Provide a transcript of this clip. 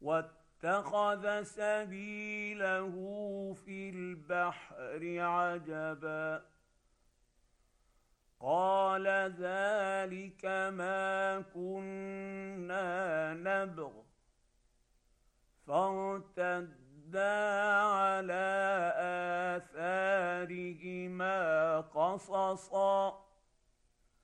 واتخذ سبيله في البحر عجبا قال ذلك ما كنا نبغ فارتدا على آثارهما قصصا